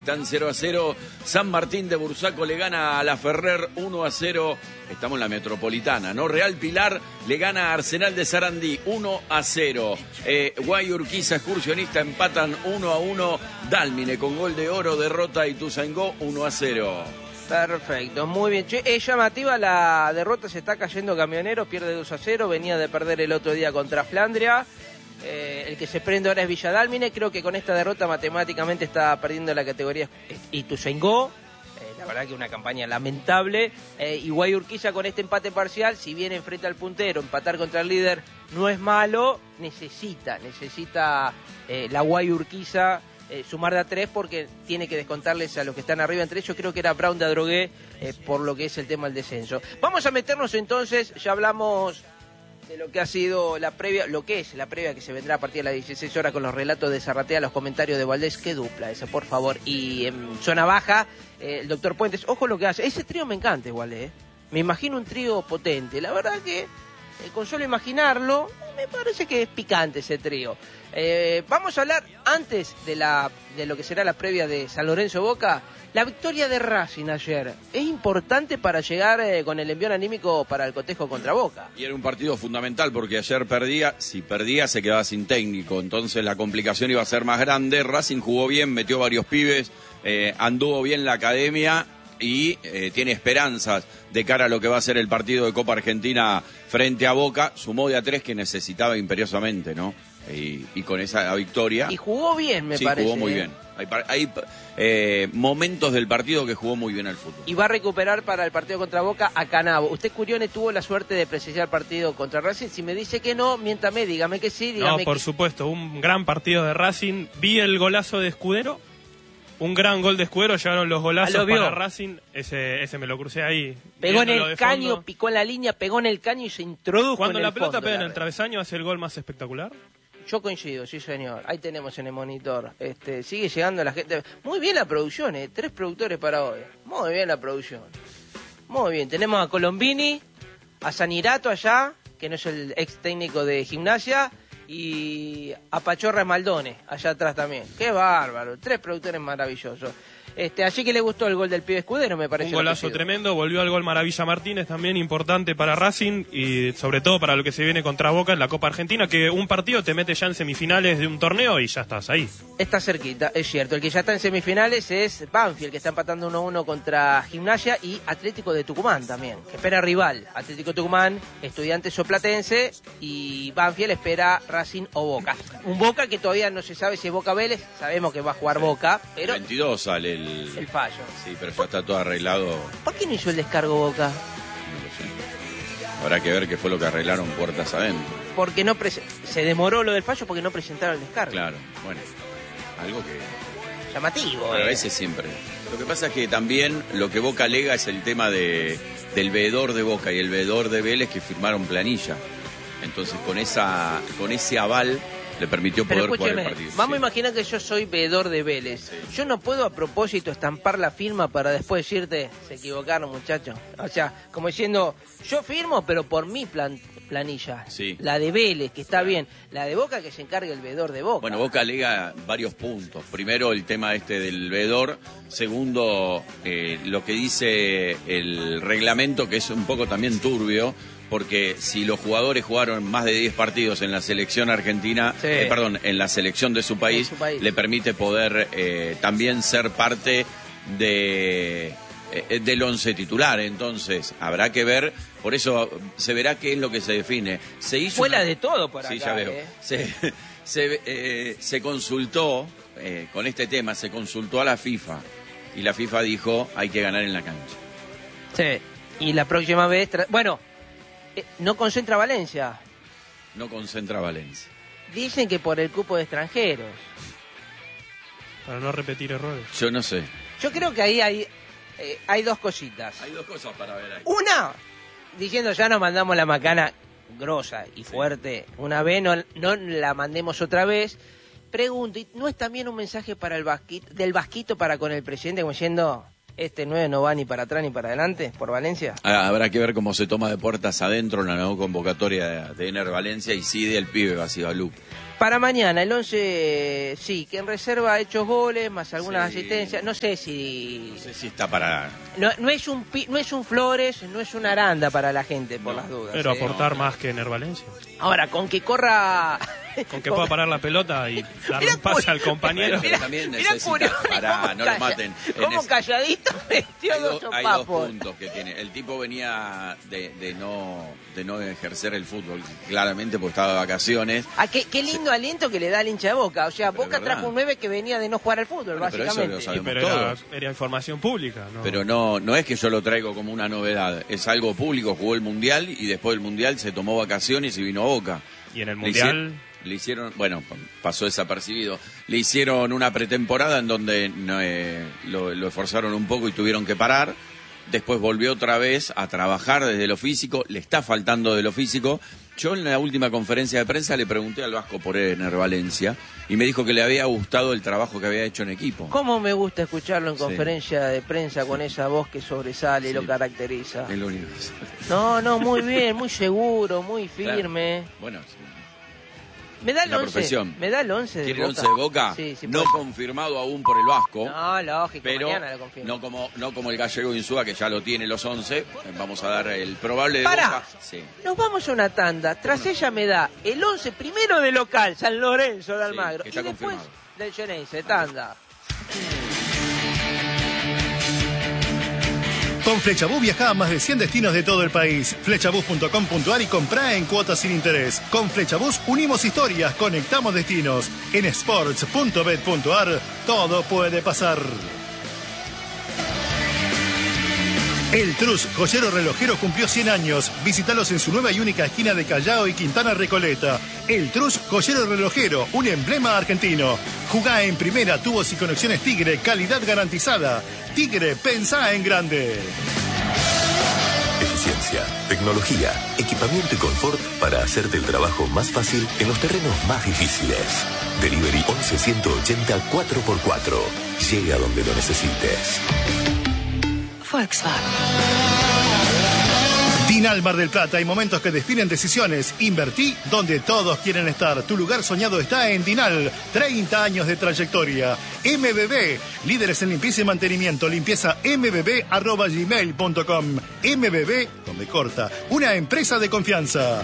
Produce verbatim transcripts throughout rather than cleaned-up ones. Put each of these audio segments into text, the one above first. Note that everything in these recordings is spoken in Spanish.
Están cero a cero, San Martín de Bursaco le gana a la Ferrer uno a cero, estamos en la Metropolitana, ¿no? Real Pilar le gana a Arsenal de Sarandí uno a cero, eh, Guay Urquiza Excursionista empatan uno a uno, Dálmine con gol de Oro derrota a Ituzaingó uno a cero. Perfecto, muy bien. Che, es llamativa la derrota, se está cayendo Camioneros, pierde dos a cero, venía de perder el otro día contra Flandria. Eh, el que se prende ahora es Villa Dálmine. Creo que con esta derrota matemáticamente está perdiendo la categoría Ituzaingó. Eh, la verdad que una campaña lamentable. Eh, y Guay Urquiza con este empate parcial, si bien enfrenta al puntero, empatar contra el líder no es malo, necesita, necesita eh, la Guay Urquiza eh, sumar de a tres porque tiene que descontarles a los que están arriba. Entre ellos creo que era Brown de Adrogué, eh, por lo que es el tema del descenso. Vamos a meternos entonces, ya hablamos de lo que ha sido la previa, lo que es la previa que se vendrá a partir de las dieciséis horas con los relatos de Zarratea, los comentarios de Valdés. Qué dupla esa, por favor. Y en zona baja, eh, el doctor Puentes, ojo lo que hace. Ese trío me encanta igual, ¿eh? Me imagino un trío potente. La verdad que, eh, con solo imaginarlo, me parece que es picante ese trío. Eh, vamos a hablar antes de, la, de lo que será la previa de San Lorenzo Boca. La victoria de Racing ayer es importante para llegar eh, con el envión anímico para el cotejo contra Boca. Y era un partido fundamental porque ayer perdía, si perdía se quedaba sin técnico, entonces la complicación iba a ser más grande. Racing jugó bien, metió varios pibes, eh, anduvo bien la academia y eh, tiene esperanzas de cara a lo que va a ser el partido de Copa Argentina frente a Boca. Sumó de a tres que necesitaba imperiosamente, ¿no? Y, y con esa victoria... Y jugó bien, me sí, parece. Sí, jugó muy bien. Hay, hay eh, momentos del partido que jugó muy bien al fútbol. Y va a recuperar para el partido contra Boca a Canavo. Usted, Curione, tuvo la suerte de presenciar el partido contra Racing. Si me dice que no, miéntame, dígame que sí, dígame No, por que... supuesto, un gran partido de Racing. Vi el golazo de Escudero. Un gran gol de Escudero, llegaron los golazos lo para Racing, ese ese me lo crucé ahí. Pegó en el caño, picó en la línea, pegó en el caño y se introdujo Cuando en la el pelota fondo, pega en la el travesaño, hace el gol más espectacular. Yo coincido, sí señor. Ahí tenemos en el monitor. Este, sigue llegando la gente. Muy bien la producción, ¿eh? Tres productores para hoy. Muy bien la producción. Muy bien. Tenemos a Colombini, a Sanirato allá, que no es el ex técnico de Gimnasia, y a Pachorra Maldone, allá atrás también. Qué bárbaro. Tres productores maravillosos. Este, allí que le gustó el gol del pibe Escudero, me parece. Un golazo tremendo, volvió al gol Maravilla Martínez, también importante para Racing y sobre todo para lo que se viene contra Boca en la Copa Argentina, que un partido te mete ya en semifinales de un torneo y ya estás ahí. Está cerquita, es cierto. El que ya está en semifinales es Banfield, que está empatando uno a uno contra Gimnasia, y Atlético de Tucumán también, que espera rival. Atlético Tucumán, Estudiantes Soplatense, y Banfield espera Racing o Boca. Un Boca que todavía no se sabe si es Boca Vélez, sabemos que va a jugar Boca, pero... El veintidós sale el... El fallo. Sí, pero ya está todo arreglado. ¿Por qué no hizo el descargo Boca? No lo sé. Habrá que ver qué fue lo que arreglaron puertas adentro. Porque no prese... se demoró lo del fallo porque no presentaron el descargo. Claro, bueno, algo que... Llamativo, bueno, eh. a veces siempre. Lo que pasa es que también lo que Boca alega es el tema de del veedor de Boca y el veedor de Vélez que firmaron planilla. Entonces con esa con ese aval le permitió poder jugar el partido. Vamos sí. a imaginar que yo soy veedor de Vélez. Sí. Yo no puedo a propósito estampar la firma para después decirte, se equivocaron, muchachos. O sea, como diciendo, yo firmo, pero por mi plan, planilla. Sí. La de Vélez, que está bien. La de Boca, que se encargue el veedor de Boca. Bueno, Boca alega varios puntos. Primero, el tema este del veedor. Segundo, eh, lo que dice el reglamento, que es un poco también turbio, porque si los jugadores jugaron más de diez partidos en la selección argentina, sí. eh, perdón, en la selección de su país, su país. le permite poder eh, también ser parte de eh, del once titular. Entonces, habrá que ver, por eso se verá qué es lo que se define. Se hizo Fue una... la de todo por sí, acá. ya veo. Eh. Se, se, eh, se consultó, eh, con este tema, se consultó a la FIFA, y la FIFA dijo, hay que ganar en la cancha. Sí, y la próxima vez... Tra... Bueno... Eh, no concentra Valencia. No concentra Valencia. Dicen que por el cupo de extranjeros. Para no repetir errores. Yo no sé. Yo creo que ahí hay, eh, hay dos cositas. Hay dos cosas para ver ahí. Una, diciendo ya nos mandamos la macana grosa y fuerte. Sí. Una vez, no, no la mandemos otra vez. Pregunto, ¿no es también un mensaje para el vasquito, del vasquito para con el presidente, como diciendo... este nueve no va ni para atrás ni para adelante por Valencia. Ah, habrá que ver cómo se toma de puertas adentro la nueva convocatoria de, de Ener Valencia y sí del pibe Basibalú. Para mañana, el once, sí, que en reserva ha hecho goles, más algunas Sí. asistencias. No sé si... No sé si está para... No, no, es un, pi- no es un Flores, no es una Aranda para la gente, por No, las dudas. Pero ¿eh? aportar no. más que Ener Valencia. Ahora, con que corra... Con que pueda parar la pelota y darle un pase al compañero. Pero también necesita- Curio, pará, cómo no lo calla- maten. En Cómo ese- calladito metió Hay, do- dos hay dos sopapos. puntos que tiene. El tipo venía de, de no de no ejercer el fútbol, claramente, porque estaba de vacaciones. Ah, qué, qué lindo aliento que le da al hincha de Boca. O sea, Pero Boca es verdad. trajo un nueve que venía de no jugar al fútbol, Bueno, pero eso básicamente. lo Sí, sabemos pero era, todos. era información pública, ¿no? Pero no, no es que yo lo traigo como una novedad, es algo público, jugó el Mundial y después del Mundial se tomó vacaciones y vino a Boca. Y en el Le Mundial... hicieron, le hicieron, bueno, pasó desapercibido, le hicieron una pretemporada en donde no, eh, lo, lo esforzaron un poco y tuvieron que parar, después volvió otra vez a trabajar desde lo físico, le está faltando de lo físico. Yo en la última conferencia de prensa le pregunté al Vasco por Ener Valencia y me dijo que le había gustado el trabajo que había hecho en equipo. ¿Cómo me gusta escucharlo en Sí. conferencia de prensa con esa voz que sobresale y Sí. lo caracteriza? Es lo único que sé. No, no, muy bien, muy seguro, muy firme. Claro. Bueno, sí. Me da el La once. profesión. Me da el once de ¿Quiere el Boca. once de Boca? Sí, sí, no puede. confirmado aún por el Vasco. No, lógico, Pero mañana lo confirmo. no como no como el gallego Insúa, que ya lo tiene los once. Vamos a dar el probable de Pará. Boca. Sí. Nos vamos a una tanda. Tras ella me da el once primero de local, San Lorenzo de Almagro. que y está después confirmado. del Geneise, tanda. Con Flechabús viajá a más de cien destinos de todo el país. Flechabús punto com punto ar y comprá en cuotas sin interés. Con Flechabús unimos historias, conectamos destinos. En sports punto bet punto ar todo puede pasar. El Trus, joyero relojero, cumplió cien años. Visítalos en su nueva y única esquina de Callao y Quintana Recoleta. El Trus, joyero relojero, un emblema argentino. Jugá en primera, tubos y conexiones Tigre, calidad garantizada. Tigre, pensá en grande. Eficiencia, tecnología, equipamiento y confort para hacerte el trabajo más fácil en los terrenos más difíciles. Delivery once ciento ochenta cuatro por cuatro. Llega donde lo necesites. Volkswagen. Dinal Mar del Plata, hay momentos que definen decisiones. Invertí donde todos quieren estar. Tu lugar soñado está en Dinal. treinta años de trayectoria. M B B, líderes en limpieza y mantenimiento. Limpieza m b b arroba gmail punto com. M B B, donde corta. Una empresa de confianza.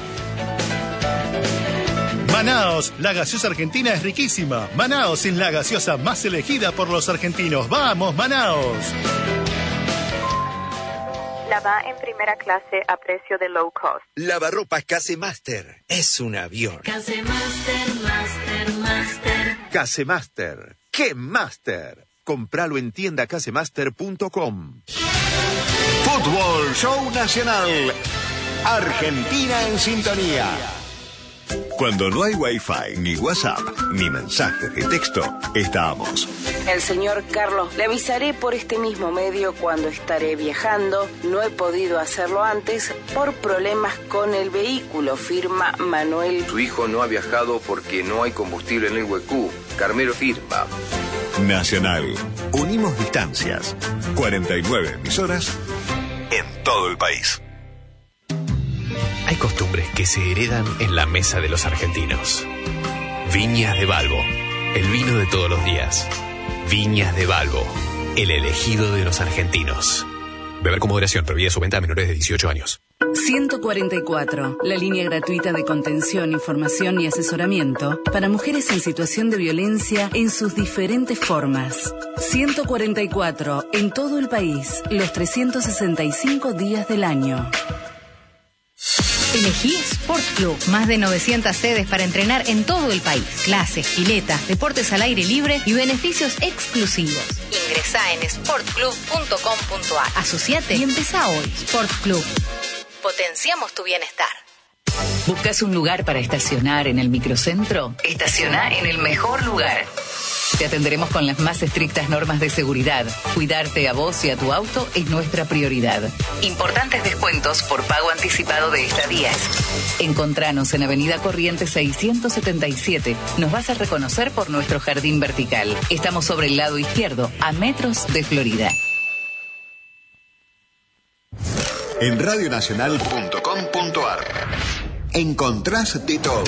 Manaos, la gaseosa argentina es riquísima. Manaos es la gaseosa más elegida por los argentinos. ¡Vamos, Manaos! Lava en primera clase a precio de low cost. Lavarropas Casemaster. Es un avión. Casemaster, Master, Master. Casemaster. ¡Qué Master! Compralo en tienda casemaster punto com. Fútbol Show Nacional. Argentina en sintonía. Cuando no hay Wi-Fi, ni WhatsApp, ni mensajes de texto, estamos. El señor Carlos, le avisaré por este mismo medio cuando estaré viajando. No he podido hacerlo antes por problemas con el vehículo, firma Manuel. Su hijo no ha viajado porque no hay combustible en el Huecú. Carmelo firma. Nacional. Unimos distancias. cuarenta y nueve emisoras en todo el país. Hay costumbres que se heredan en la mesa de los argentinos. Viñas de Balbo, el vino de todos los días. Viñas de Balbo, el elegido de los argentinos. Beber con moderación, prohibida su venta a menores de dieciocho años. ciento cuarenta y cuatro, la línea gratuita de contención, información y asesoramiento para mujeres en situación de violencia en sus diferentes formas. ciento cuarenta y cuatro, en todo el país, los trescientos sesenta y cinco días del año. Elegí Sport Club. Más de novecientas sedes para entrenar en todo el país. Clases, piletas, deportes al aire libre y beneficios exclusivos. Ingresá en sport club punto com punto ar. Asociate y empezá hoy. Sport Club. Potenciamos tu bienestar. ¿Buscas un lugar para estacionar en el microcentro? Estaciona en el mejor lugar. Te atenderemos con las más estrictas normas de seguridad. Cuidarte a vos y a tu auto es nuestra prioridad. Importantes descuentos por pago anticipado de estadías. Encontranos en Avenida Corrientes seiscientos setenta y siete. Nos vas a reconocer por nuestro jardín vertical. Estamos sobre el lado izquierdo, a metros de Florida. En radio nacional punto com punto ar encontrás de todo.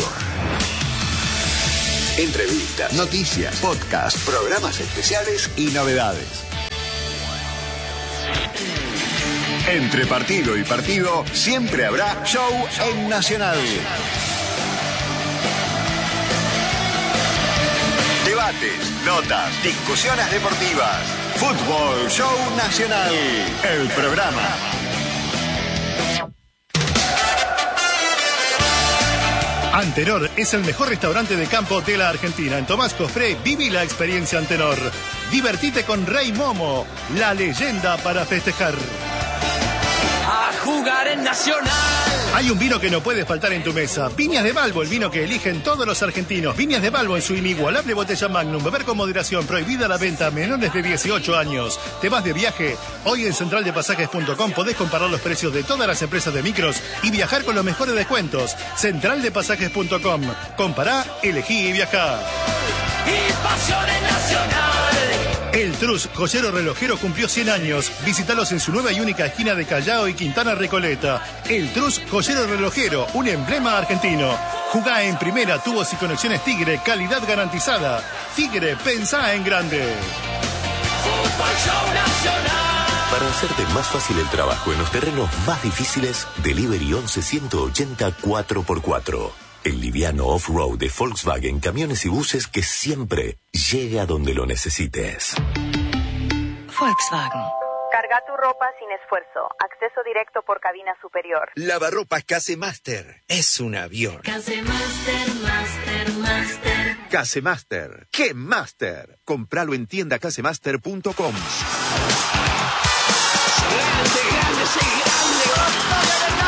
Entrevistas, noticias, podcasts, programas especiales y novedades. Entre partido y partido siempre habrá show en Nacional. Debates, notas, discusiones deportivas. Fútbol Show Nacional, el programa. Antenor es el mejor restaurante de campo de la Argentina. En Tomás Cofré, viví la experiencia Antenor. Divertite con Rey Momo, la leyenda para festejar. A jugar en Nacional. Hay un vino que no puede faltar en tu mesa. Viñas de Balbo, el vino que eligen todos los argentinos. Viñas de Balbo en su inigualable botella Magnum. Beber con moderación. Prohibida la venta a menores de dieciocho años. ¿Te vas de viaje? Hoy en central de pasajes punto com podés comparar los precios de todas las empresas de micros y viajar con los mejores descuentos. central de pasajes punto com. Compará, elegí y viajá. Y pasiones Nacional. El Trus, joyero relojero, cumplió cien años. Visítalos en su nueva y única esquina de Callao y Quintana Recoleta. El Trus, joyero relojero, un emblema argentino. Jugá en primera, tubos y conexiones Tigre, calidad garantizada. Tigre, pensá en grande. Fútbol Show Nacional. Para hacerte más fácil el trabajo en los terrenos más difíciles, Delivery once ciento ochenta cuatro por cuatro. El liviano off-road de Volkswagen, camiones y buses que siempre llega donde lo necesites. Volkswagen. Carga tu ropa sin esfuerzo. Acceso directo por cabina superior. Lavarropas Casemaster. Es un avión. Casemaster, Master, Master. Casemaster. ¿Qué Master? Compralo en tienda casemaster punto com. Grande, grande, sí, grande.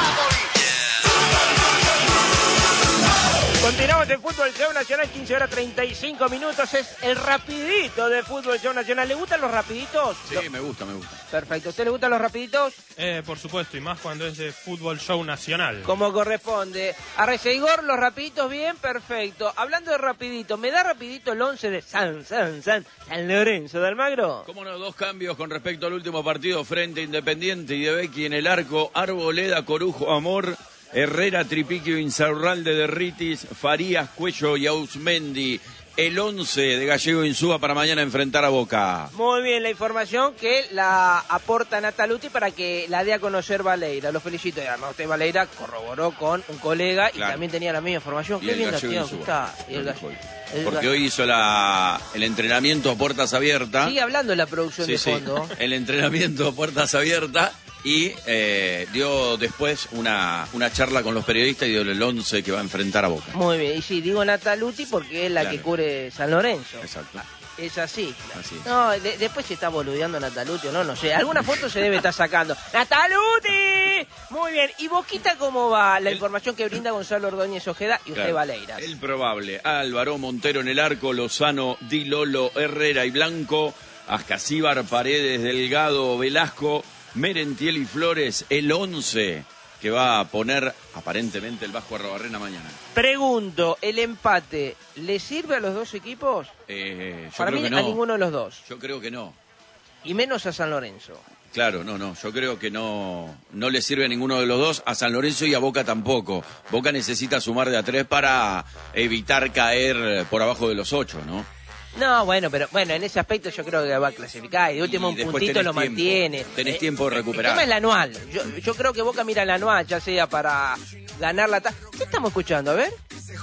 Continuamos en Fútbol Show Nacional, quince horas treinta y cinco minutos. Es el rapidito de Fútbol Show Nacional. ¿Le gustan los rapiditos? Sí, me gusta, me gusta. Perfecto. ¿A usted le gustan los rapiditos? Eh, por supuesto, y más cuando es de Fútbol Show Nacional. Como corresponde. Arrece Igor, los rapiditos bien, perfecto. Hablando de rapidito, ¿me da rapidito el once de San, San, San, San Lorenzo de Almagro? Cómo no, dos cambios con respecto al último partido frente a Independiente y de Becky en el arco. Arboleda, Corujo, Amor, Herrera, Tripiquio, Insaurralde, Derritis, Farías, Cuello y Ausmendi. El once de Gallego Insúa para mañana enfrentar a Boca. Muy bien, la información que la aporta Nataluti para que la dé a conocer Valeira. Lo felicito. Y además usted, Valeira, corroboró con un colega y Claro. también tenía la misma información. Y Qué el bien, Gallego Gastón, Insúa. está. Y el Gallego. El Porque Gallego. hoy hizo la, el entrenamiento a puertas abiertas. Sigue hablando de la producción Sí, de sí. fondo. El entrenamiento a puertas abiertas y eh, dio después una, una charla con los periodistas y dio el once que va a enfrentar a Boca. Muy bien. Y sí, digo Nataluti porque es la Claro. que cubre San Lorenzo. Exacto. Es así. Así es. No, de- después se está boludeando Nataluti o no, no sé. Alguna foto se debe estar sacando. ¡Nataluti! Muy bien. ¿Y Boquita cómo va? La información que brinda Gonzalo Ordóñez Ojeda y usted, Claro. Valeiras. El probable. Álvaro Montero en el arco, Lozano, Di Lolo, Herrera y Blanco, Ascasíbar, Paredes, Delgado, Velasco, Merentiel y Flores. El once que va a poner aparentemente el Vasco Arrobarrena mañana. Pregunto, ¿el empate le sirve a los dos equipos? Eh, yo Para creo mí, que a no. ninguno de los dos. Yo creo que no. Y menos a San Lorenzo. Claro, no, no. Yo creo que no, no le sirve a ninguno de los dos, a San Lorenzo y a Boca tampoco. Boca necesita sumar de a tres para evitar caer por abajo de los ocho, ¿no? No, bueno, pero bueno, en ese aspecto yo creo que va a clasificar y de último Y un después puntito tenés lo tiempo. mantiene. Tenés Eh, tiempo de El recuperar. tema es el anual. Yo, yo creo que Boca mira el anual, ya sea para ganar la ta... ¿Qué estamos escuchando? A ver.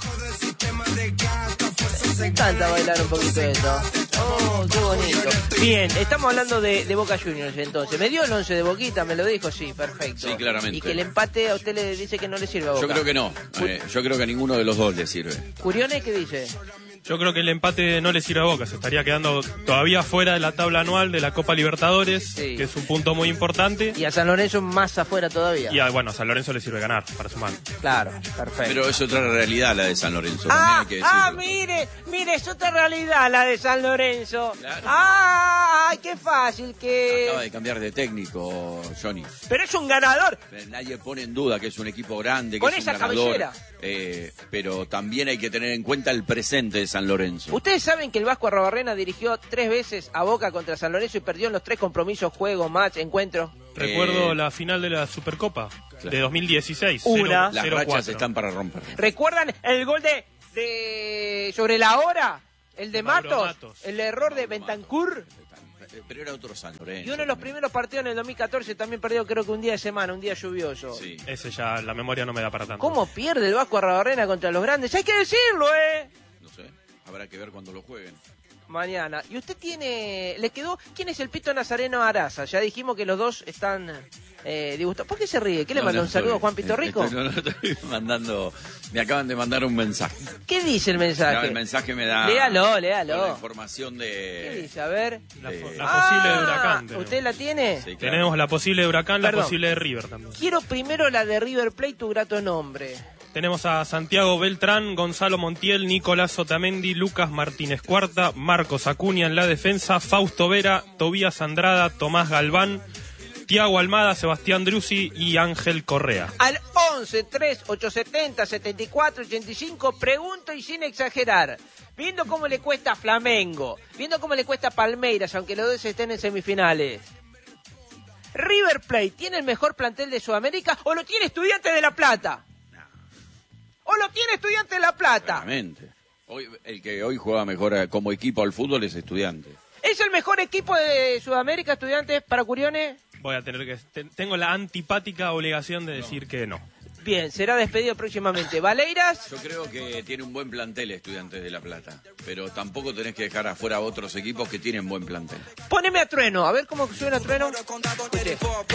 Me encanta bailar un poquito de esto. Oh, qué bonito. Bien, estamos hablando de, de Boca Juniors entonces. ¿Me dio el once de Boquita? ¿Me lo dijo? Sí, perfecto. Sí, claramente. Y que el empate a usted le dice que no le sirve a Boca. Yo creo que no. Eh, yo creo que a ninguno de los dos le sirve. ¿Curiones qué dice? Yo creo que el empate no le sirve a Boca, se estaría quedando todavía fuera de la tabla anual de la Copa Libertadores, Sí. que es un punto muy importante. Y a San Lorenzo más afuera todavía. Y a, bueno, a San Lorenzo le sirve ganar para sumar. Claro, perfecto. Pero es otra realidad la de San Lorenzo. Ah, también hay que decirlo. ah, mire, mire, es otra realidad la de San Lorenzo. Claro. Ah, qué fácil que... Acaba de cambiar de técnico, Johnny. Pero es un ganador. Nadie pone en duda que es un equipo grande, que Con es un esa ganador. cabellera. Eh, pero también hay que tener en cuenta el presente de San Lorenzo. Ustedes saben que el Vasco Arrobarrena dirigió tres veces a Boca contra San Lorenzo y perdió en los tres compromisos, juego, match, encuentro. Recuerdo Eh, la final de la Supercopa claro. de dos mil dieciséis. Una. Las rachas están para romper. ¿Recuerdan el gol de, de sobre la hora? El de Mauro Matos, Matos. el error de Bentancur. Pero era otro San Lorenzo. Y uno de los primeros partidos en el dos mil catorce también perdió, creo que un día de semana, un día lluvioso. Sí. Ese ya, la memoria no me da para tanto. ¿Cómo pierde el Vasco Arrabarrena contra los grandes? Hay que decirlo, ¿eh? No sé, habrá que ver cuando lo jueguen. Mañana. ¿Y usted tiene... ¿Le quedó? ¿Quién es el Pito Nazareno Araza? Ya dijimos que los dos están eh, disgustados. ¿Por qué se ríe? ¿Qué le No, mandó no, un saludo a estoy- Juan Pito Rico? estoy- no, no, estoy mandando... Me acaban de mandar un mensaje. ¿Qué dice el mensaje? No, el mensaje me da... Léalo, léalo. con la información ¿Qué de... dice? A ver. La, de- la posible de Huracán. Ah, tenemos. ¿usted la tiene? Sí, claro. Tenemos la posible de Huracán, la Perdón. posible de River también. Quiero primero la de River Plate, tu grato nombre. Tenemos a Santiago Beltrán, Gonzalo Montiel, Nicolás Otamendi, Lucas Martínez Cuarta, Marcos Acuña en la defensa, Fausto Vera, Tobías Andrada, Tomás Galván, Tiago Almada, Sebastián Drusi y Ángel Correa. Al once, tres, ocho setenta, setenta y cuatro, ochenta y cinco, pregunto y sin exagerar. Viendo cómo le cuesta a Flamengo, viendo cómo le cuesta a Palmeiras, aunque los dos estén en semifinales. ¿River Plate tiene el mejor plantel de Sudamérica o lo tiene Estudiantes de La Plata? ¿O lo tiene Estudiantes de La Plata? Claramente. Hoy, el que hoy juega mejor eh, como equipo al fútbol es Estudiante. ¿Es el mejor equipo de Sudamérica, Estudiantes, para Curiones? Voy a tener que... te- tengo la antipática obligación de decir que no. Bien, será despedido próximamente. ¿Valeiras? Yo creo que tiene un buen plantel Estudiantes de La Plata, pero tampoco tenés que dejar afuera a otros equipos que tienen buen plantel. Poneme a Trueno, a ver cómo suena Trueno. Escuche.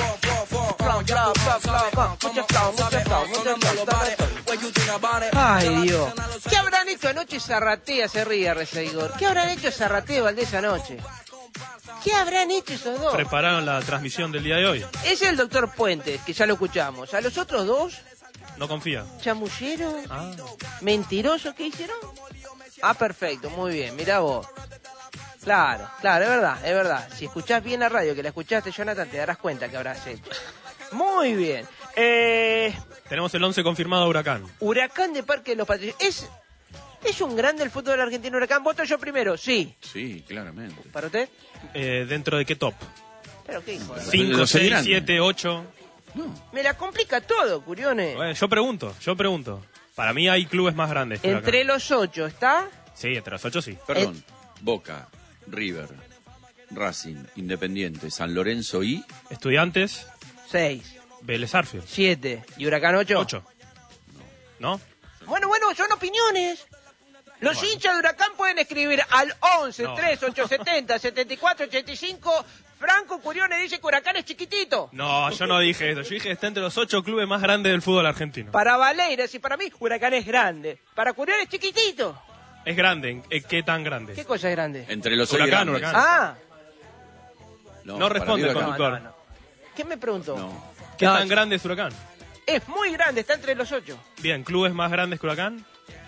Ay, Dios. ¿Qué habrán hecho anoche Zarratea? Se ríe Reseguidor. ¿Qué habrán hecho Zarratea y Valdés anoche? ¿Qué habrán hecho esos dos? Prepararon la transmisión del día de hoy. Es el doctor Puentes, que ya lo escuchamos. A los otros dos, No confía. chamullero, Ah. mentiroso, ¿qué hicieron? Ah, perfecto, muy bien, mirá vos. Claro, claro, es verdad, es verdad. Si escuchás bien la radio, que la escuchaste, Jonathan, te darás cuenta que habrás hecho. Muy bien. Eh, Tenemos el once confirmado de Huracán. Huracán de Parque de los Patricios. ¿Es, ¿Es un grande el fútbol argentino, Huracán? ¿Voto yo primero? Sí. Sí, claramente. ¿Para usted? Eh, ¿Dentro de qué top? ¿Pero qué hijo? de- cinco, los seis, grandes. siete, ocho. Me la complica todo, Curiones. Bueno, yo pregunto, yo pregunto. Para mí hay clubes más grandes que Entre Huracán. los ocho, ¿está? Sí, entre los ocho sí. Perdón, Boca, River, Racing, Independiente, San Lorenzo y... Estudiantes, Seis, Vélez Arfield. siete. ¿Y Huracán ocho? Ocho. ¿No? Bueno, bueno, son opiniones. Los hinchas de Huracán pueden escribir al once, No. tres, ocho setenta, setenta y cuatro, ochenta y cinco. Franco Curiones dice que Huracán es chiquitito. No, yo no dije eso. Yo dije que está entre los ocho clubes más grandes del fútbol argentino. Para Valeiras y para mí, Huracán es grande. Para Curiones es chiquitito. Es grande. ¿En ¿Qué tan grande? ¿Qué cosa es grande? Entre los seis Huracán, grandes. Huracán. Ah, No para responde mí el Huracán. conductor. no, no. ¿Qué me preguntó? No. ¿Qué No, tan yo- grande es Huracán? Es muy grande, está entre los ocho. Bien, ¿clubes más grandes que Huracán?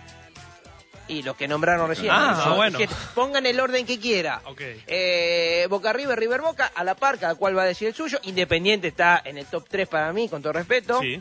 Y los que nombraron recién. Ah, Yo- bueno. que pongan el orden que quiera. Ok. Eh, Boca River, River Boca, a la par, cada cual va a decir el suyo. Independiente está en el top tres para mí, con todo respeto. Sí.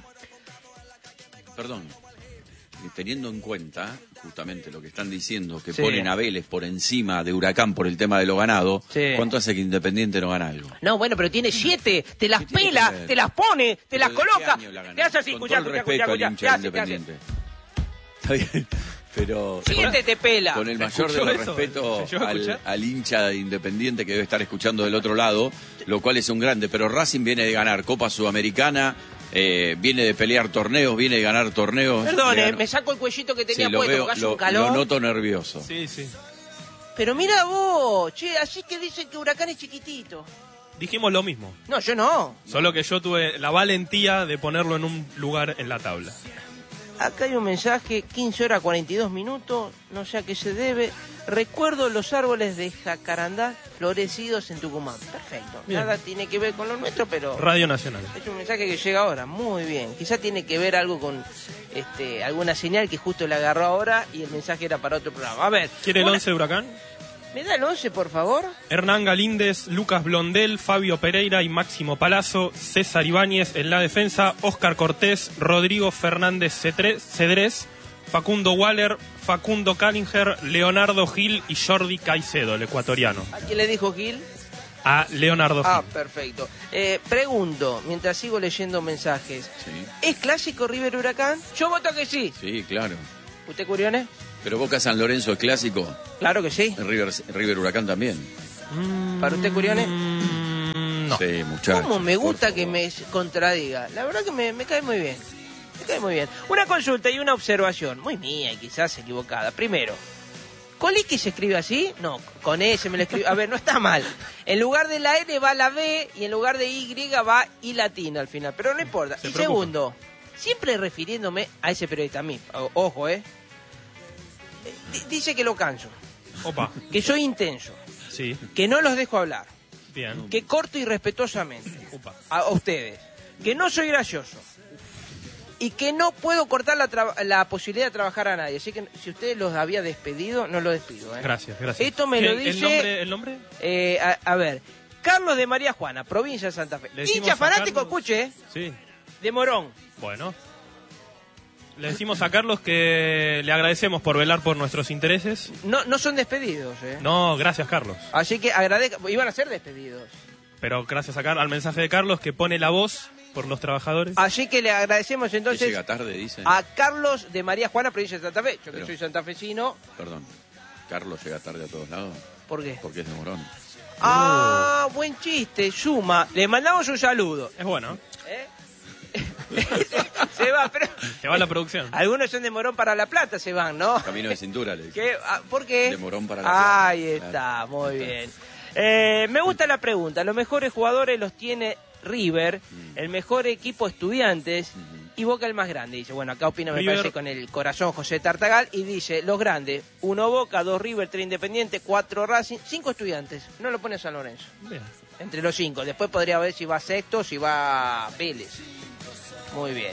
Perdón. Y teniendo en cuenta justamente lo que están diciendo, que Sí. ponen a Vélez por encima de Huracán por el tema de lo ganado, Sí. ¿cuánto hace que Independiente no gana algo? No, bueno, pero tiene siete, te las tiene pela, que ver? te las pone, te las ¿Pero de qué coloca. año la ganó? Te hace así, Con escuchá, todo el escuchá, respeto escuchá, al escuchá. hincha Te hace, te hace. Independiente. Está bien, pero... Siete te pela. Con el mayor de ¿Escuchó los eso? respetos ¿Se llegó a al, escuchar? al hincha de Independiente que debe estar escuchando del otro lado, lo cual es un grande, pero Racing viene de ganar Copa Sudamericana, eh, viene de pelear torneos, viene de ganar torneos. Perdón, de eh, ganar- me saco el cuellito que tenía Sí, lo puesto, veo, porque hace lo, un calor. lo noto nervioso. Sí, sí. Pero mira vos, che, así que dicen que Huracán es chiquitito. Dijimos lo mismo. No, yo no. Solo que yo tuve la valentía de ponerlo en un lugar en la tabla. Acá hay un mensaje, quince horas cuarenta y dos minutos, no sé a qué se debe. Recuerdo los árboles de jacarandá florecidos en Tucumán. Perfecto. Bien. Nada tiene que ver con lo nuestro, pero Radio Nacional. es un mensaje que llega ahora. Muy bien. Quizá tiene que ver algo con este, alguna señal que justo le agarró ahora y el mensaje era para otro programa. A ver. ¿Quiere el una- once de Huracán? ¿Me da el once, por favor? Hernán Galíndez, Lucas Blondel, Fabio Pereira y Máximo Palazzo, César Ibáñez en la defensa, Óscar Cortés, Rodrigo Fernández Cetre- Cedrés, Facundo Waller, Facundo Callinger, Leonardo Gil y Jordi Caicedo, el ecuatoriano. ¿A quién le dijo Gil? A Leonardo Ah, Gil. perfecto. Eh, pregunto, mientras sigo leyendo mensajes, ¿es clásico River Huracán? Yo voto que sí. Sí, claro. ¿Usted, Curione? Pero Boca San Lorenzo es clásico. Claro que sí. River, River Huracán también. ¿Para usted, Curione? No. Sí, muchachos. ¿Cómo me gusta que me contradiga? La verdad que me, me cae muy bien. Me cae muy bien. Una consulta y una observación, muy mía y quizás equivocada. Primero, ¿Coliqui se escribe así? No, con S me lo escribe. A ver, no está mal. En lugar de la N va la B y en lugar de Y va I latina al final. Pero no importa. Se y preocupa. segundo, siempre refiriéndome a ese periodista, a mí. O- Ojo, ¿eh? D- dice que lo canso. Opa. Que soy intenso. Sí. Que no los dejo hablar. Bien. Que corto irrespetuosamente Upa. a ustedes. Que no soy gracioso. Y que no puedo cortar la, tra- la posibilidad de trabajar a nadie. Así que si usted los había despedido, no los despido. ¿eh? Gracias, gracias. Esto me lo ¿El- dice... ¿El nombre? ¿El nombre? Eh, a, a ver, Carlos de María Juana, provincia de Santa Fe. Le decimos Hincha a fanático, Carlos- escuche, ¿eh? Sí. De Morón. Bueno. Le decimos a Carlos que le agradecemos por velar por nuestros intereses. No, no son despedidos, ¿eh? No, gracias, Carlos. Así que agradezco... Iban a ser despedidos. Pero gracias a Car- al mensaje de Carlos que pone la voz por los trabajadores. Así que le agradecemos Que entonces llega tarde, dice. a Carlos de María Juana, provincia de Santa Fe. Yo que Pero- soy santafesino. Perdón. Carlos llega tarde a todos lados. ¿Por qué? Porque es de Morón. Ah, buen chiste, suma. Le mandamos un saludo. Es bueno. ¿Eh? Se va, pero... Se va la producción. Algunos son de Morón para La Plata, se van, ¿no? Camino de cintura, le dije. ¿Qué? Ah, ¿Por qué? De Morón para La Plata. Ahí está, muy bien. Eh, me gusta la pregunta. Los mejores jugadores los tiene River, Mm. el mejor equipo Estudiantes y Boca el más grande. Dice, bueno, acá opina, me River- parece, con el corazón José Tartagal. Y dice, los grandes, uno Boca, dos River, tres Independiente, cuatro Racing, cinco Estudiantes. No lo pone San Lorenzo. Bien. Entre los cinco. Después podría ver si va sexto, si va Vélez. Muy bien.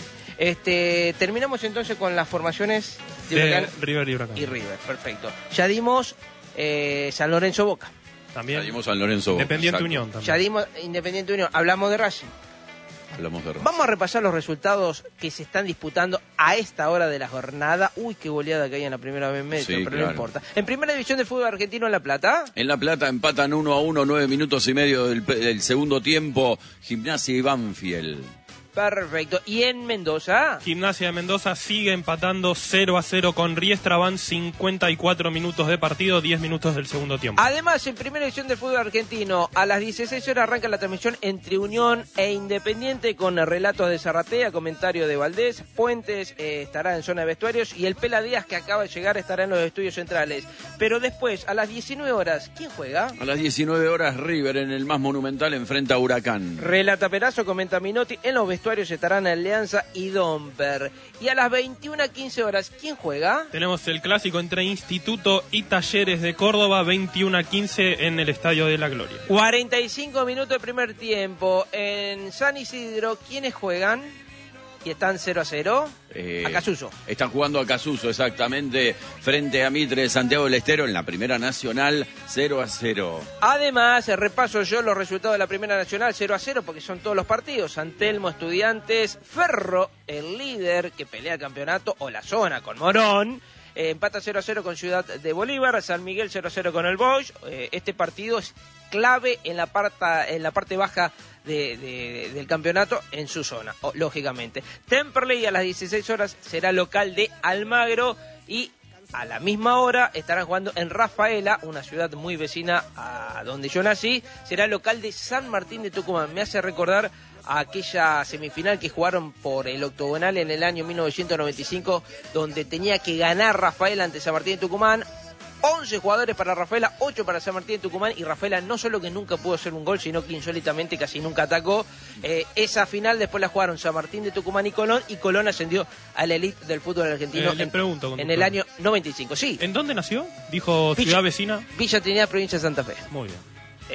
Este, terminamos entonces con las formaciones de De Huracán River y Huracán. y River. Perfecto. Ya dimos eh, San Lorenzo Boca. También. Salimos San Lorenzo. Independiente Exacto. Unión también. Ya dimos Independiente Unión. Hablamos de Racing. Hablamos de Racing. Vamos a repasar los resultados que se están disputando a esta hora de la jornada. Uy, qué goleada que hay en la primera vez metro, Sí, pero claro. no importa. En primera división del fútbol argentino en La Plata. En La Plata empatan uno a uno, nueve minutos y medio del, del segundo tiempo. Gimnasia y Banfield. Perfecto. Y en Mendoza. Gimnasia de Mendoza sigue empatando cero a cero con Riestra. Van cincuenta y cuatro minutos de partido, diez minutos del segundo tiempo. Además, en primera edición del fútbol argentino, a las dieciséis horas arranca la transmisión entre Unión e Independiente con relatos de Zarratea, comentario de Valdés. Puentes eh, estará en zona de vestuarios y el Pela Díaz, que acaba de llegar, estará en los estudios centrales. Pero después, a las diecinueve horas, ¿quién juega? A las diecinueve horas, River en el más monumental enfrenta a Huracán. Relata Perazo, comenta Minotti, en los vestuarios estarán Alianza y Domper. Y a las veintiuna quince horas, ¿quién juega? Tenemos el clásico entre Instituto y Talleres de Córdoba, veintiuno a quince en el Estadio de la Gloria. cuarenta y cinco minutos de primer tiempo. En San Isidro, ¿quiénes juegan? Y están cero a cero. Eh, A Casuso. Están jugando a Casuso, exactamente, frente a Mitre de Santiago del Estero en la Primera Nacional, cero a cero. Además, repaso yo los resultados de la Primera Nacional, cero a cero, porque son todos los partidos. San Telmo, Estudiantes, Ferro, el líder que pelea el campeonato, o la zona con Morón. Eh, empata cero a cero con Ciudad de Bolívar, San Miguel cero a cero con el Bosch. Eh, este partido es clave en la parte, en la parte baja de, de- del campeonato en su zona, o- lógicamente. Temperley a las dieciséis horas será local de Almagro y a la misma hora estarán jugando en Rafaela, una ciudad muy vecina a donde yo nací. Será local de San Martín de Tucumán. Me hace recordar a aquella semifinal que jugaron por el octogonal en el año mil novecientos noventa y cinco, donde tenía que ganar Rafaela ante San Martín de Tucumán. once jugadores para Rafaela, ocho para San Martín de Tucumán, y Rafaela no solo que nunca pudo hacer un gol, sino que insólitamente casi nunca atacó. Eh, esa final después la jugaron San Martín de Tucumán y Colón, y Colón ascendió a la elite del fútbol argentino Eh, le en, pregunto, en conductor. el año noventa y cinco. Sí, ¿En dónde nació? Dijo Villa- ciudad vecina. Villa Trinidad, provincia de Santa Fe. Muy bien.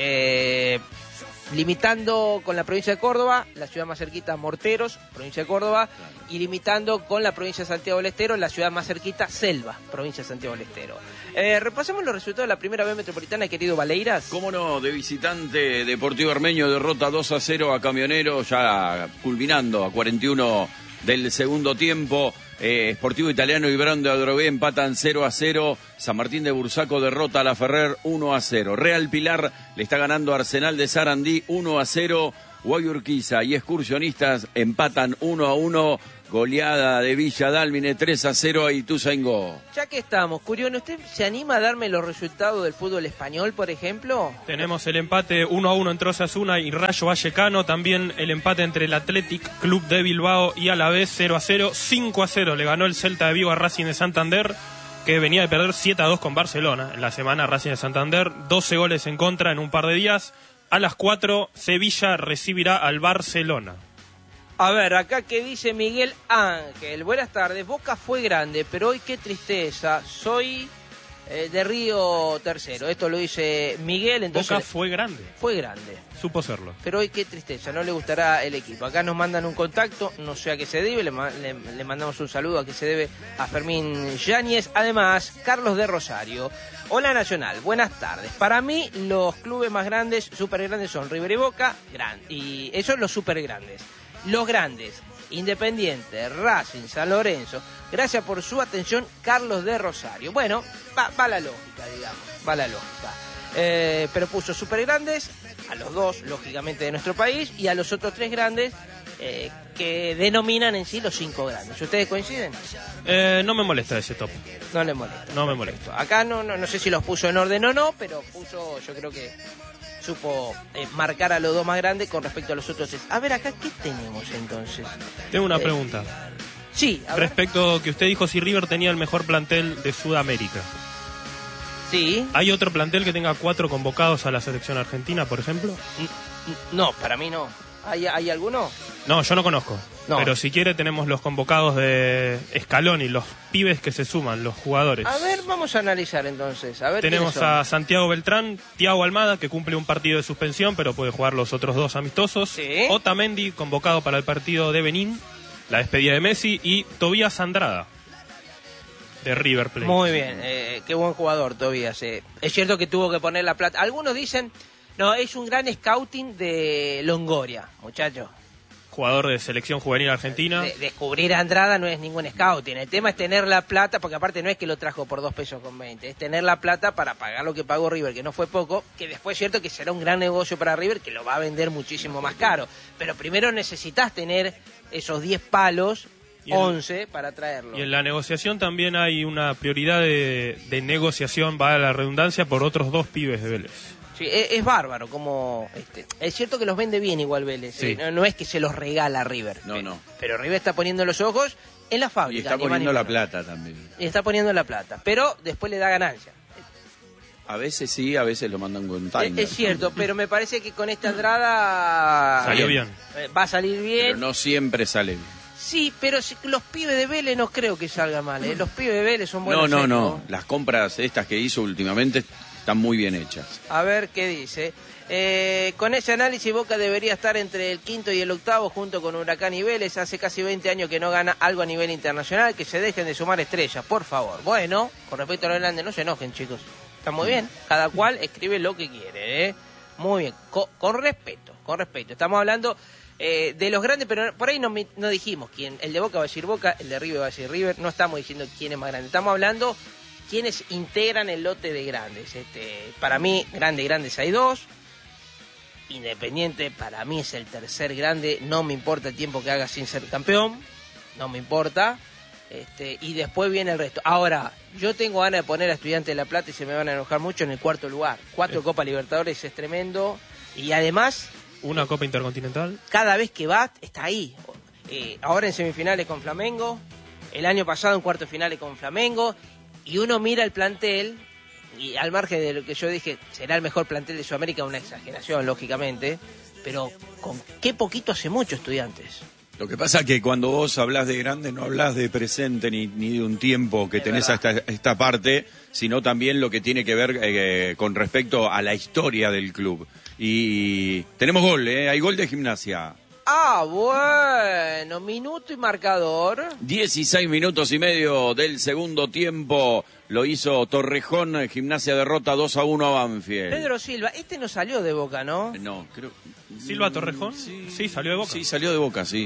Eh, limitando con la provincia de Córdoba, la ciudad más cerquita, Morteros, provincia de Córdoba, y limitando con la provincia de Santiago del Estero, la ciudad más cerquita, Selva, provincia de Santiago del Estero. Eh, repasemos los resultados de la primera B metropolitana, querido Valeiras. ¿Cómo no? De visitante, Deportivo Armenio derrota dos a cero a Camionero, ya culminando a cuarenta y uno del segundo tiempo. Eh, Sportivo Italiano y Brown de Adrogué empatan cero a cero. San Martín de Bursaco derrota a La Ferrer uno a cero. Real Pilar le está ganando a Arsenal de Sarandí uno a cero. Guayurquiza y Excursionistas empatan uno a uno. Goleada de Villa Dálmine tres a cero a Ituzaingó. Ya que estamos, Curión, ¿usted se anima a darme los resultados del fútbol español, por ejemplo? Tenemos el empate uno a uno entre Osasuna y Rayo Vallecano. También el empate entre el Athletic Club de Bilbao y Alavés cero a cero. cinco a cero le ganó el Celta de Vigo a Racing de Santander, que venía de perder siete a dos con Barcelona. En la semana Racing de Santander, doce goles en contra en un par de días. A las cuatro, Sevilla recibirá al Barcelona. A ver, acá que dice Miguel Ángel. Buenas tardes, Boca fue grande, pero hoy qué tristeza. Soy eh, de Río Tercero. Esto lo dice Miguel. Entonces, Boca fue grande. Fue grande. Supo serlo. Pero hoy qué tristeza, no le gustará el equipo. Acá nos mandan un contacto, no sé a qué se debe, le, le, le mandamos un saludo a que se debe a Fermín Yáñez. Además, Carlos de Rosario. Hola Nacional, buenas tardes. Para mí, los clubes más grandes, súper grandes, son River y Boca, gran, y esos son los súper grandes. Los grandes, Independiente, Racing, San Lorenzo. Gracias por su atención, Carlos de Rosario. Bueno, va, va la lógica, digamos, va la lógica. Eh, pero puso súper grandes a los dos, lógicamente, de nuestro país, y a los otros tres grandes eh, que denominan en sí los cinco grandes. ¿Ustedes coinciden? Eh, no me molesta ese top. No le molesta. No me molesta. Acá no, no, no sé si los puso en orden o no, pero puso, yo creo que supo eh, marcar a los dos más grandes con respecto a los otros tres. A ver, acá, ¿qué tenemos entonces? Tengo una eh, pregunta. Sí, a ver. Respecto que usted dijo si River tenía el mejor plantel de Sudamérica. Sí. ¿Hay otro plantel que tenga cuatro convocados a la selección argentina, por ejemplo? No, para mí no. ¿Hay, hay alguno? No, yo no conozco. No. Pero si quiere tenemos los convocados de Scaloni, los pibes que se suman, los jugadores. A ver, vamos a analizar entonces. A ver, tenemos a Santiago Beltrán, Thiago Almada, que cumple un partido de suspensión, pero puede jugar los otros dos amistosos. Sí. Otamendi, convocado para el partido de Benín, la despedida de Messi, y Tobías Andrada, de River Plate. Muy bien, eh, qué buen jugador Tobías. Eh. Es cierto que tuvo que poner la plata. Algunos dicen, no, es un gran scouting de Longoria, muchachos. Jugador de selección juvenil argentina. De, descubrir a Andrada no es ningún scouting. El tema es tener la plata, porque aparte no es que lo trajo por dos pesos con veinte, es tener la plata para pagar lo que pagó River, que no fue poco, que después es cierto que será un gran negocio para River, que lo va a vender muchísimo más caro. Pero primero necesitas tener esos diez palos, once, para traerlo. Y en la negociación también hay una prioridad de, de negociación, va a la redundancia, por otros dos pibes de Vélez. Sí, es, es bárbaro, como este, es cierto que los vende bien igual Vélez, sí. eh, no, no es que se los regala a River, no, pero, no. pero River está poniendo los ojos en la fábrica. Y está poniendo la plata también. Y está poniendo la plata, pero después le da ganancia. A veces sí, a veces lo mandan con timer. Es, es cierto, pero me parece que con esta Andrada salió bien. Eh, va a salir bien. Pero no siempre sale bien. Sí, pero si, los pibes de Vélez no creo que salga mal, ¿eh? Los pibes de Vélez son buenos. No, no, secos. no. Las compras estas que hizo últimamente están muy bien hechas. A ver qué dice. Eh, con ese análisis, Boca debería estar entre el quinto y el octavo junto con Huracán y Vélez. Hace casi veinte años que no gana algo a nivel internacional. Que se dejen de sumar estrellas, por favor. Bueno, con respecto a los grandes, no se enojen, chicos. Está muy bien. Cada cual escribe lo que quiere, ¿eh? Muy bien. Co- con respeto, con respeto. Estamos hablando eh, de los grandes, pero por ahí no, no dijimos quién. El de Boca va a decir Boca, el de River va a decir River. No estamos diciendo quién es más grande. Estamos hablando quiénes integran el lote de grandes. Este, para mí, grandes, grandes hay dos. Independiente para mí es el tercer grande, no me importa el tiempo que haga sin ser campeón, no me importa, este, y después viene el resto. Ahora, yo tengo ganas de poner a Estudiantes de La Plata y se me van a enojar mucho en el cuarto lugar. Cuatro eh. Copa Libertadores es tremendo, y además... Una Copa Intercontinental. Cada vez que va, está ahí. Eh, ahora en semifinales con Flamengo, el año pasado en cuartos finales con Flamengo, y uno mira el plantel... Y al margen de lo que yo dije, será el mejor plantel de Sudamérica, una exageración, lógicamente, pero con qué poquito hace mucho Estudiantes. Lo que pasa es que cuando vos hablás de grande, no hablás de presente ni, ni de un tiempo que es tenés a esta, esta parte, sino también lo que tiene que ver eh, con respecto a la historia del club. Y tenemos gol, ¿eh? Hay gol de Gimnasia. Ah, bueno, minuto y marcador. dieciséis minutos y medio del segundo tiempo. Lo hizo Torrejón, Gimnasia derrota dos a uno a Banfield. Pedro Silva, este no salió de Boca, ¿no? No, creo... ¿Silva Torrejón? Sí, sí, salió de Boca. Sí, salió de Boca, sí.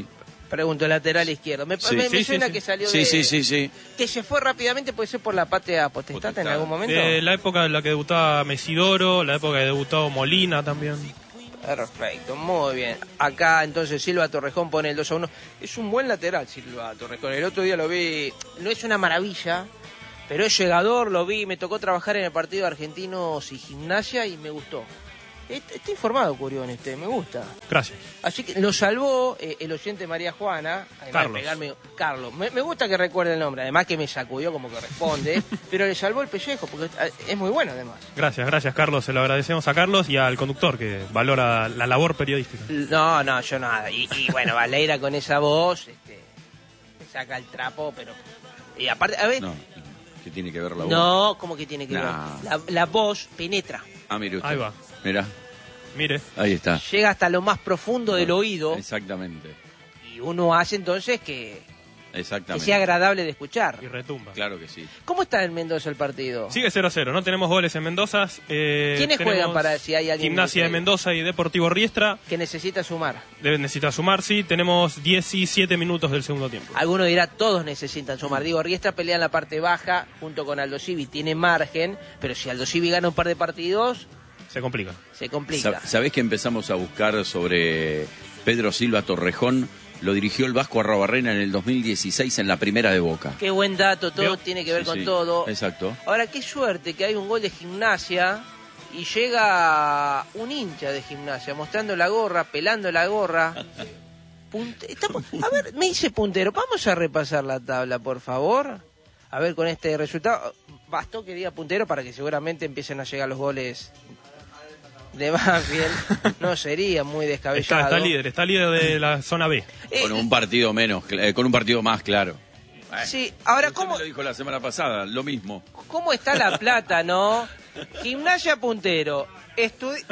Pregunto, lateral izquierdo. Me, Sí. me, Sí, me sí, suena sí. que salió Sí, de... sí, sí, sí. Que se fue rápidamente, puede ser por la patria potestad en algún momento. De la época en la que debutaba Mesidoro, la época que debutó Molina también. Perfecto, muy bien. Acá entonces Silva Torrejón pone el dos a uno. Es un buen lateral Silva Torrejón. El otro día lo vi, no es una maravilla, pero es llegador, lo vi, me tocó trabajar en el partido de Argentinos y Gimnasia y me gustó. Está, está informado Curión este, me gusta. Gracias. Así que lo salvó eh, el oyente María Juana. Además Carlos. de pegarme, Carlos. Me, me gusta que recuerde el nombre, además que me sacudió como corresponde, pero le salvó el pellejo porque es muy bueno además. Gracias, gracias Carlos, se lo agradecemos a Carlos y al conductor que valora la labor periodística. No, no, yo nada. Y, y bueno, Valera con esa voz, este, saca el trapo, pero... Y aparte, a ver... No, ¿qué tiene que ver la voz? No, ¿cómo que tiene que Nah. ver? La, la voz penetra. Ah, mire usted. Ahí va. Mira, Mire. ahí está. Llega hasta lo más profundo del oído Exactamente. y uno hace entonces que, que Exactamente. sea agradable de escuchar. Y retumba. Claro que sí. ¿Cómo está en Mendoza el partido? Sigue cero a cero, no tenemos goles en Mendoza. Eh, ¿Quiénes tenemos juegan para si hay alguien Gimnasia de que- Mendoza y Deportivo Riestra. Que necesita sumar. Debe necesitar sumar, sí. Tenemos diecisiete minutos del segundo tiempo. Alguno dirá, todos necesitan sumar. Digo, Riestra pelea en la parte baja junto con Aldo Civi, tiene margen, pero si Aldo Civi gana un par de partidos, Se complica. se complica. Sa- ¿Sabés que empezamos a buscar sobre Pedro Silva Torrejón? Lo dirigió el Vasco Arrobarrena en el dos mil dieciséis en la primera de Boca. Qué buen dato, todo Veo. tiene que ver Sí, con sí, todo. Exacto. Ahora, qué suerte que hay un gol de Gimnasia y llega un hincha de Gimnasia mostrando la gorra, pelando la gorra. Punte- estamos- a ver, me dice puntero, vamos a repasar la tabla, por favor. A ver, con este resultado, bastó que diga puntero para que seguramente empiecen a llegar los goles de Banfield. No sería muy Está, descabellado. está líder, está líder de la zona B. Eh, Con un partido menos, cl- eh, con un partido más, claro. sí, ahora, Usted ¿cómo, me lo dijo la semana pasada, lo mismo. ¿cómo está la plata, no? Gimnasia puntero. Estudi-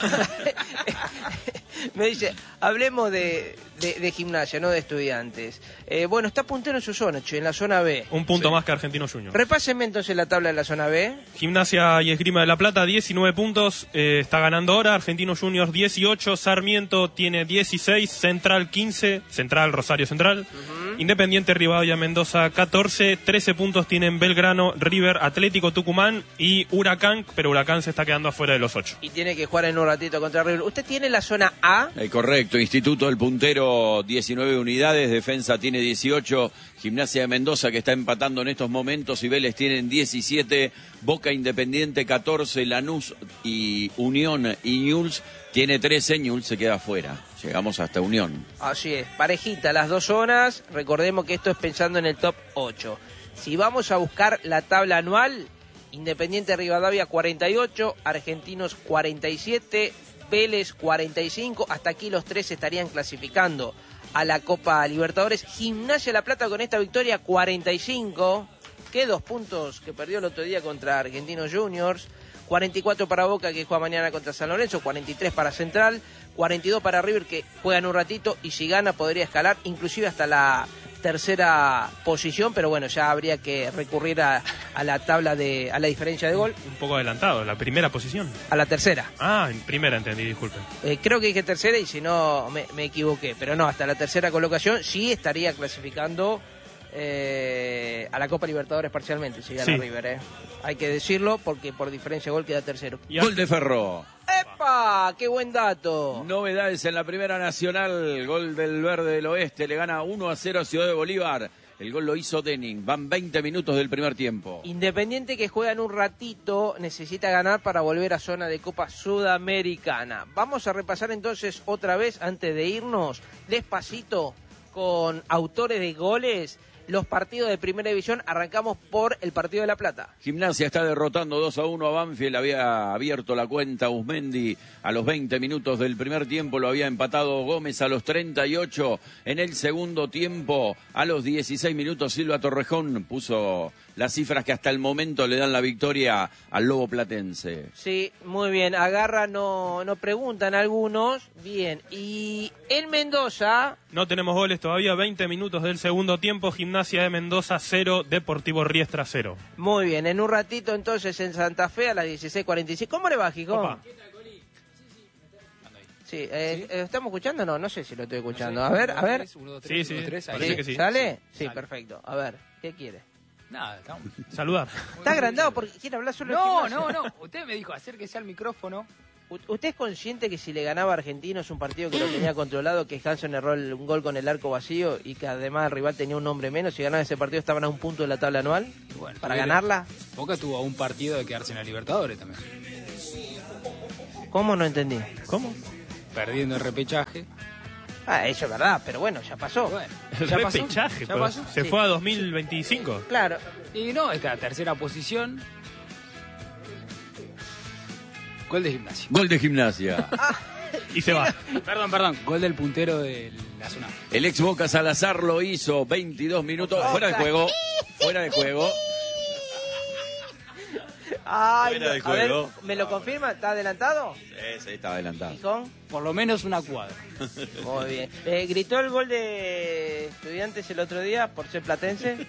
Me dice, hablemos de, de, de gimnasia, no de estudiantes. Eh, bueno, está puntero en su zona, che, en la zona B. Un punto Sí. más que Argentino Junior. Repásenme entonces la tabla de la zona B. Gimnasia y Esgrima de la Plata, diecinueve puntos, eh, está ganando ahora. Argentino Juniors, dieciocho. Sarmiento tiene dieciséis. Central, quince. Central, Rosario Central. Independiente Rivadavia Mendoza, catorce. trece puntos tienen Belgrano, River, Atlético Tucumán y Huracán, pero Huracán se está quedando afuera de los ocho. Y tiene que jugar en un ratito contra River. ¿Usted tiene la zona A? Eh, correcto, Instituto del Puntero, diecinueve unidades, Defensa tiene dieciocho, Gimnasia de Mendoza que está empatando en estos momentos y Vélez tienen diecisiete, Boca Independiente catorce, Lanús y Unión y Newell's tiene trece, Newell's se queda afuera. Llegamos hasta Unión. Así es, parejita las dos zonas. Recordemos que esto es pensando en el top ocho. Si vamos a buscar la tabla anual, Independiente Rivadavia cuarenta y ocho, Argentinos cuarenta y siete, Vélez cuarenta y cinco, hasta aquí los tres estarían clasificando a la Copa Libertadores. Gimnasia La Plata con esta victoria cuarenta y cinco, que dos puntos que perdió el otro día contra Argentinos Juniors, cuarenta y cuatro para Boca que juega mañana contra San Lorenzo, cuarenta y tres para Central, cuarenta y dos para River que juega en un ratito y si gana podría escalar inclusive hasta la tercera posición, pero bueno, ya habría que recurrir a, a la tabla de, a la diferencia de gol, Un poco adelantado, la primera posición. a la tercera. Ah, en primera entendí, disculpen. Eh, creo que dije tercera y si no me, me equivoqué, pero no, hasta la tercera colocación sí estaría clasificando eh, a la Copa Libertadores parcialmente, si gana Sí. River, eh. Hay que decirlo porque por diferencia de gol queda tercero. Y Gol de Ferro. ¡Epa! ¡Qué buen dato! Novedades en la Primera Nacional, gol del Verde del Oeste, le gana uno a cero a Ciudad de Bolívar. El gol lo hizo Denning, van veinte minutos del primer tiempo. Independiente que juega en un ratito, necesita ganar para volver a zona de Copa Sudamericana. Vamos a repasar entonces otra vez, antes de irnos, despacito, con autores de goles, los partidos de Primera División. Arrancamos por el partido de La Plata. Gimnasia está derrotando dos a uno a Banfield, había abierto la cuenta Usmendi a los veinte minutos del primer tiempo, lo había empatado Gómez a los treinta y ocho, en el segundo tiempo a los dieciséis minutos Silva Torrejón puso las cifras que hasta el momento le dan la victoria al Lobo Platense. Sí, muy bien. Agarra, no, no preguntan algunos. Bien. Y en Mendoza, No tenemos goles todavía, veinte minutos del segundo tiempo. Gimnasia de Mendoza cero, Deportivo Riestra cero. muy bien. En un ratito entonces en Santa Fe a las dieciséis cuarenta y seis. ¿Cómo le va, Gijón? Opa. Sí, eh, ¿Sí? ¿Estamos escuchando? No, no sé si lo estoy escuchando. A ver, a ver. uno, dos, tres, sí, sí, tres, parece que sí. ¿Sale? Sí, Sale. Perfecto. A ver, ¿qué quiere? Nada, estamos... Saludar. Está agrandado porque quiere hablar solo. No, no, no. Usted me dijo, acérquese al micrófono. ¿Usted es consciente que si le ganaba a Argentinos un partido que lo tenía controlado, que Hanson erró el, un gol con el arco vacío y que además el rival tenía un hombre menos, si ganaba ese partido estaban a un punto de la tabla anual? Bueno, ¿para ganarla? Boca tuvo un partido de quedarse en la Libertadores también. ¿Cómo? No entendí. ¿Cómo? Perdiendo el repechaje. Ah, eso es verdad, pero bueno, ya pasó. Bueno, el ya repechaje, pasó, pues, ya pasó. se Sí. fue a dos mil veinticinco. Claro. Y no, esta tercera posición. Gol de Gimnasia. Gol de Gimnasia. Y se va. Perdón, perdón. Gol del puntero de la zona. El ex Boca Salazar lo hizo, veintidós minutos, fuera de juego, fuera de juego. Ay, Fuera de a ver, juego. ¿me lo confirma? ¿Está adelantado? Sí, sí, estaba adelantado. ¿Gijón? Por lo menos una cuadra. Muy bien. Eh, ¿Gritó el gol de Estudiantes el otro día por ser platense?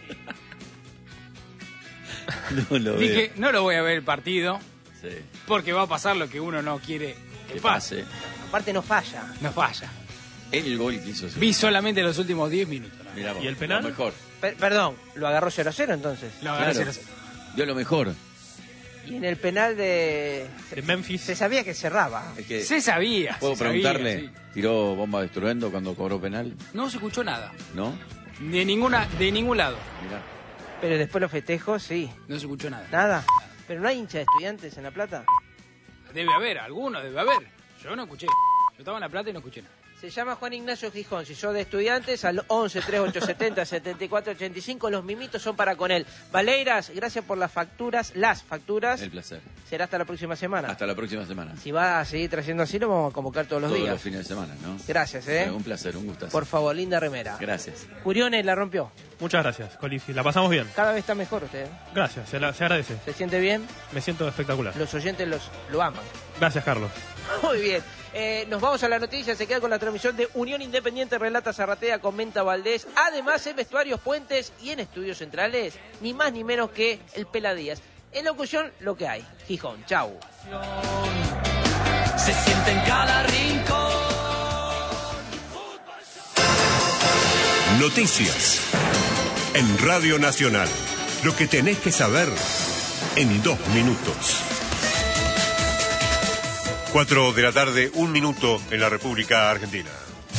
No lo Dije, veo. no lo voy a ver el partido. Sí. Porque va a pasar lo que uno no quiere que Que pase. pase. Aparte no falla. No falla. El gol que hizo. Vi solamente los últimos diez minutos. ¿no? Mirá vos, ¿Y el penal? Lo mejor. Per- perdón, ¿lo agarró cero a cero entonces? Lo agarré Claro. cero a cero. Dio lo mejor. Y en el penal de... De Memphis. Se sabía que cerraba. Es que, Se sabía. ¿puedo se sabía, preguntarle? sí. ¿Tiró bomba de estruendo cuando cobró penal? No se escuchó nada. ¿No? De ninguna, de ningún lado. Mirá. Pero después los festejos, sí. No se escuchó nada. Nada. Pero no hay hincha de Estudiantes en La Plata. Debe haber, alguno debe haber. Yo no escuché. Yo estaba en La Plata y no escuché nada. Se llama Juan Ignacio Gijón. Si sos de Estudiantes, al once, treinta y ocho setenta, setenta y cuatro ochenta y cinco. Los mimitos son para con él. Valeiras, gracias por las facturas. Las facturas. El placer. Será hasta la próxima semana. Hasta la próxima semana. Si va a seguir trayendo así, lo vamos a convocar todos los Todos días. los fines de semana, ¿no? Gracias, ¿eh? Un placer, un gustazo. Por favor, linda remera. Gracias. Curiones la rompió. Muchas gracias, Colifi. La pasamos bien. Cada vez está mejor usted. ¿eh? Gracias, se, la- se agradece. ¿Se siente bien? Me siento espectacular. Los oyentes los, lo aman. Gracias, Carlos. Muy bien. Eh, nos vamos a la noticia. Se queda con la transmisión de Unión Independiente Relata Zarratea, comenta Valdés. Además, en Vestuarios Puentes y en Estudios Centrales, ni más ni menos que el Peladías. En locución, lo que hay. Gijón. Chau. Se siente en cada rincón. Noticias. En Radio Nacional. Lo que tenés que saber en dos minutos. Cuatro de la tarde, un minuto en la República Argentina.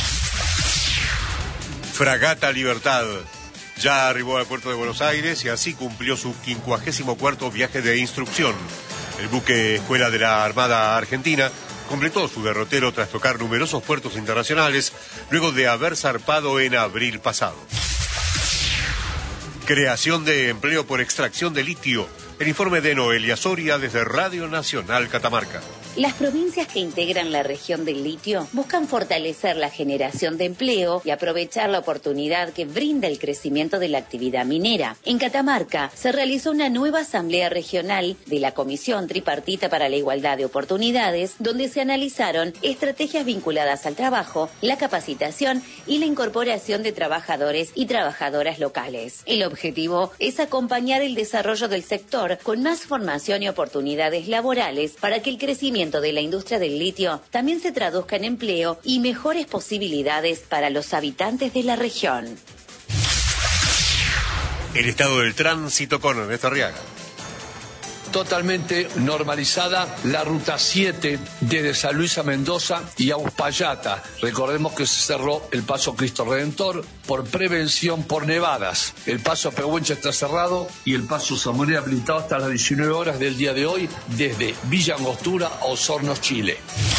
Fragata Libertad ya arribó al puerto de Buenos Aires y así cumplió su quincuagésimo cuarto viaje de instrucción. El buque Escuela de la Armada Argentina completó su derrotero tras tocar numerosos puertos internacionales luego de haber zarpado en abril pasado. Creación de empleo por extracción de litio. El informe de Noelia Soria desde Radio Nacional Catamarca. Las provincias que integran la región del litio buscan fortalecer la generación de empleo y aprovechar la oportunidad que brinda el crecimiento de la actividad minera. En Catamarca se realizó una nueva asamblea regional de la Comisión Tripartita para la Igualdad de Oportunidades, donde se analizaron estrategias vinculadas al trabajo, la capacitación y la incorporación de trabajadores y trabajadoras locales. El objetivo es acompañar el desarrollo del sector con más formación y oportunidades laborales para que el crecimiento de la industria del litio también se traduzca en empleo y mejores posibilidades para los habitantes de la región. El estado del tránsito con Ernesto Arriaga. Totalmente normalizada la ruta siete desde San Luis a Mendoza y a Uspallata. Recordemos que se cerró el paso Cristo Redentor por prevención por nevadas. El paso Pehuenche está cerrado y el paso Zamonera habilitado hasta las diecinueve horas del día de hoy desde Villa Angostura a Osornos, Chile.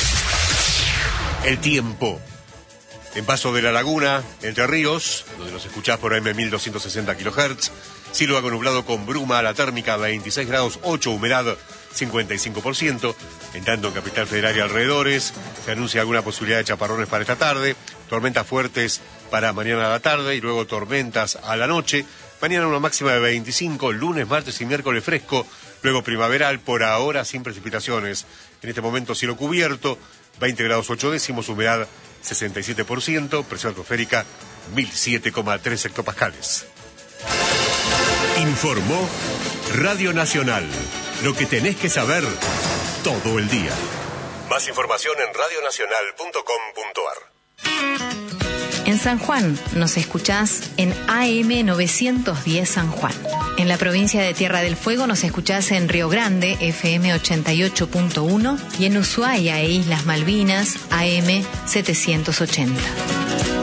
El tiempo. En Paso de la Laguna, Entre Ríos, donde nos escuchás por A M mil doscientos sesenta kilohertz, cielo algo nublado con bruma, la térmica veintiséis grados ocho, humedad cincuenta y cinco por ciento. En tanto, en Capital Federal y alrededores se anuncia alguna posibilidad de chaparrones para esta tarde, tormentas fuertes para mañana a la tarde y luego tormentas a la noche. Mañana una máxima de veinticinco, lunes, martes y miércoles fresco, luego primaveral, por ahora sin precipitaciones. En este momento cielo cubierto, veinte grados ocho décimos, humedad sesenta y siete por ciento, presión atmosférica mil siete coma tres hectopascales. Informó Radio Nacional. Lo que tenés que saber todo el día. Más Más información en radio nacional punto com punto a r. En San Juan nos escuchás en A M novecientos diez San Juan. En la provincia de Tierra del Fuego nos escuchás en Río Grande, F M ochenta y ocho punto uno, y en Ushuaia e Islas Malvinas, A M setecientos ochenta.